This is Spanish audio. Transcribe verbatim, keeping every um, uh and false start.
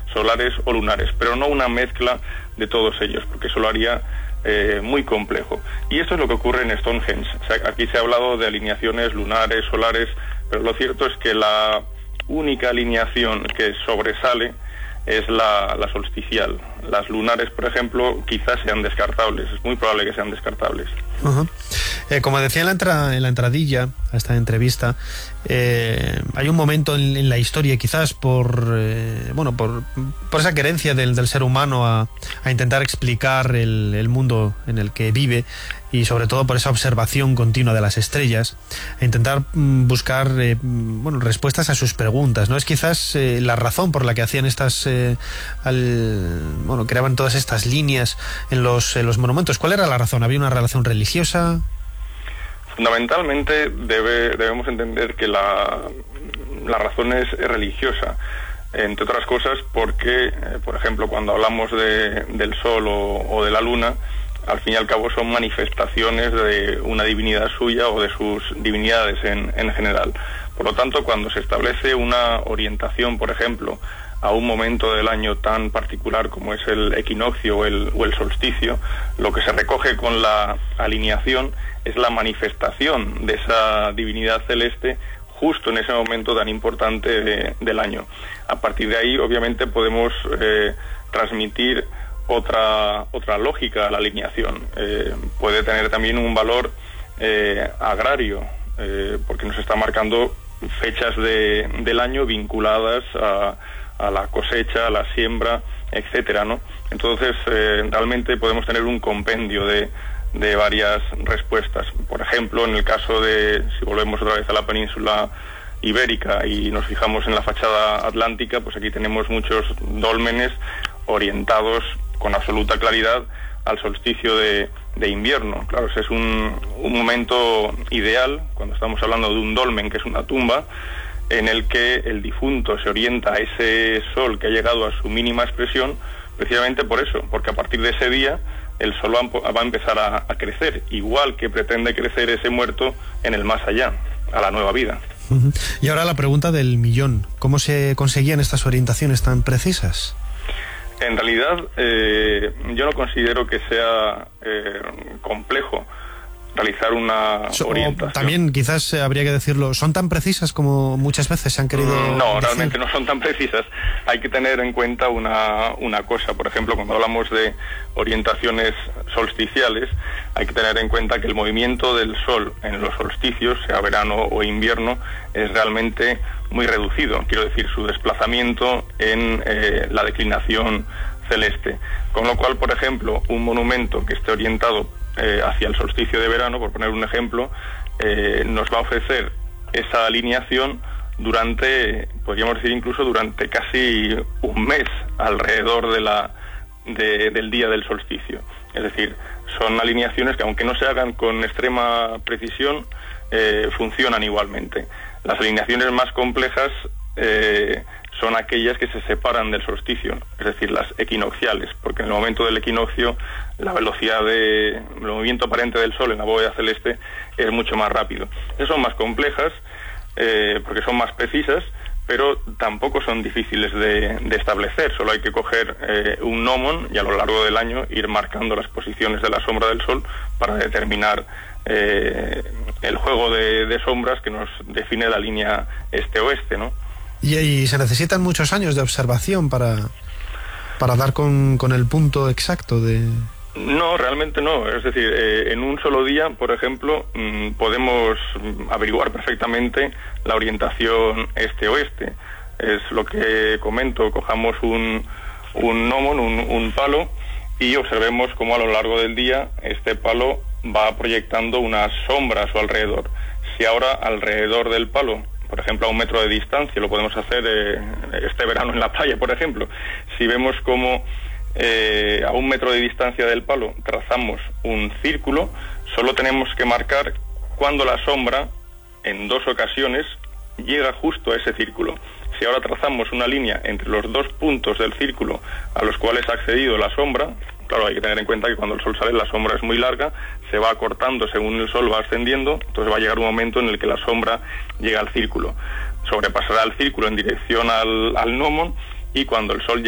solares o lunares, pero no una mezcla de todos ellos, porque eso lo haría eh, muy complejo. Y esto es lo que ocurre en Stonehenge. O sea, aquí se ha hablado de alineaciones lunares, solares, pero lo cierto es que la única alineación que sobresale es la, la solsticial. Las lunares, por ejemplo, quizás sean descartables, es muy probable que sean descartables. Uh-huh. Eh, como decía en la, entra, en la entradilla a esta entrevista, eh, hay un momento en, en la historia, quizás por eh, bueno por, por esa querencia del, del ser humano a, a intentar explicar el, el mundo en el que vive, y sobre todo por esa observación continua de las estrellas, a intentar mm, buscar eh, bueno respuestas a sus preguntas, ¿no? Es quizás eh, la razón por la que hacían estas eh, al, bueno creaban todas estas líneas en los, en los monumentos. ¿Cuál era la razón? ¿Había una relación religiosa? Fundamentalmente debe, debemos entender que la, la razón es religiosa, entre otras cosas porque, eh, por ejemplo, cuando hablamos de, del sol o, o de la luna, al fin y al cabo son manifestaciones de una divinidad suya o de sus divinidades en, en general. Por lo tanto, cuando se establece una orientación, por ejemplo, a un momento del año tan particular como es el equinoccio o el, o el solsticio, lo que se recoge con la alineación es la manifestación de esa divinidad celeste justo en ese momento tan importante de, del año. A partir de ahí, obviamente, podemos eh, transmitir otra otra lógica a la alineación. Eh, puede tener también un valor eh, agrario, eh, porque nos está marcando fechas de, del año vinculadas a, a la cosecha, a la siembra, etcétera, ¿no? Entonces, eh, realmente podemos tener un compendio de, de varias respuestas. Por ejemplo, en el caso de, si volvemos otra vez a la península ibérica y nos fijamos en la fachada atlántica, pues aquí tenemos muchos dólmenes orientados con absoluta claridad al solsticio de, de invierno. Claro, ese es un, un momento ideal, cuando estamos hablando de un dolmen, que es una tumba, en el que el difunto se orienta a ese sol que ha llegado a su mínima expresión, precisamente por eso, porque a partir de ese día el sol va, va a empezar a, a crecer, igual que pretende crecer ese muerto en el más allá, a la nueva vida. Uh-huh. Y ahora la pregunta del millón, ¿cómo se conseguían estas orientaciones tan precisas? En realidad, eh, yo no considero que sea eh, complejo realizar una so, orientación. También, quizás eh, habría que decirlo, ¿son tan precisas como muchas veces se han querido mm, No, decir? Realmente no son tan precisas. Hay que tener en cuenta una, una cosa. Por ejemplo, cuando hablamos de orientaciones solsticiales, hay que tener en cuenta que el movimiento del Sol en los solsticios, sea verano o invierno, es realmente muy reducido. Quiero decir, su desplazamiento en eh, la declinación celeste. Con lo cual, por ejemplo, un monumento que esté orientado eh, hacia el solsticio de verano, por poner un ejemplo, eh, nos va a ofrecer esa alineación durante, podríamos decir incluso durante casi un mes alrededor de la de, del día del solsticio. Es decir, son alineaciones que, aunque no se hagan con extrema precisión, eh, funcionan igualmente. Las alineaciones más complejas eh, son aquellas que se separan del solsticio, es decir, las equinocciales, porque en el momento del equinoccio la velocidad de el movimiento aparente del Sol en la bóveda celeste es mucho más rápido. Esas son más complejas eh, porque son más precisas, pero tampoco son difíciles de, de establecer. Solo hay que coger eh, un gnomon y a lo largo del año ir marcando las posiciones de la sombra del Sol para determinar eh, el juego de, de sombras que nos define la línea este-oeste, ¿no? Y, y se necesitan muchos años de observación para, para dar con, con el punto exacto de... No, realmente no. Es decir, eh, en un solo día, por ejemplo, mmm, podemos averiguar perfectamente la orientación este-oeste. Es lo que comento, cojamos un, un gnomon, un, un palo, y observemos cómo a lo largo del día este palo va proyectando unas sombras a su alrededor. Si ahora alrededor del palo, por ejemplo, a un metro de distancia, lo podemos hacer eh, este verano en la playa, por ejemplo, si vemos cómo eh, a un metro de distancia del palo trazamos un círculo, solo tenemos que marcar cuando la sombra, en dos ocasiones, llega justo a ese círculo. Si ahora trazamos una línea entre los dos puntos del círculo a los cuales ha accedido la sombra, claro, hay que tener en cuenta que cuando el sol sale la sombra es muy larga, se va acortando según el sol va ascendiendo, entonces va a llegar un momento en el que la sombra llega al círculo. Sobrepasará el círculo en dirección al, al gnomon, y cuando el sol